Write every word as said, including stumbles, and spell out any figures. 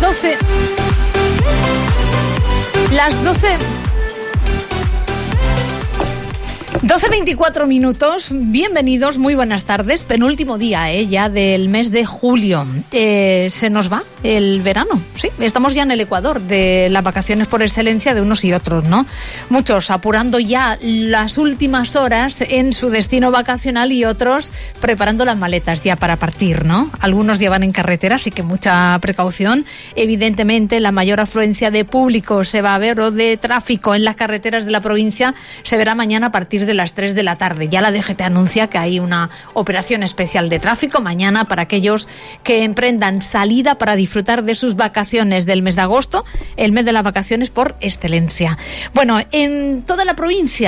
doce. Las doce. doce veinticuatro minutos, bienvenidos, muy buenas tardes, penúltimo día eh, ya del mes de julio, eh, se nos va el verano, sí, estamos ya en el Ecuador de las vacaciones por excelencia de unos y otros, ¿no? Muchos apurando ya las últimas horas en su destino vacacional y otros preparando las maletas ya para partir, ¿no? Algunos llevan en carretera, así que mucha precaución, evidentemente la mayor afluencia de público se va a ver o de tráfico en las carreteras de la provincia se verá mañana a partir de de las tres de la tarde. Ya la D G T anuncia que hay una operación especial de tráfico mañana para aquellos que emprendan salida para disfrutar de sus vacaciones del mes de agosto, el mes de las vacaciones por excelencia. Bueno, en toda la provincia